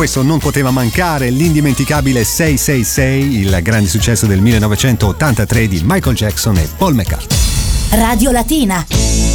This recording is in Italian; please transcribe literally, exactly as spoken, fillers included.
questo non poteva mancare l'indimenticabile sei sei sei, il grande successo del millenovecentottantatré di Michael Jackson e Paul McCartney. Radio Latina.